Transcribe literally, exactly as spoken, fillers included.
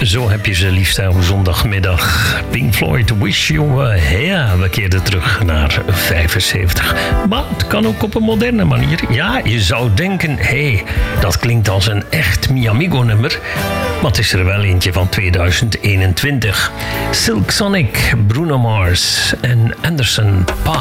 Zo heb je ze liefst op zondagmiddag. Pink Floyd, Wish You Were Here. We keerden terug naar vijfenzeventig. Maar het kan ook op een moderne manier. Ja, je zou denken, hé, hey, dat klinkt als een echt Mi Amigo nummer. Maar het is er wel eentje van tweeduizend eenentwintig. Silk Sonic, Bruno Mars en Anderson .Paak.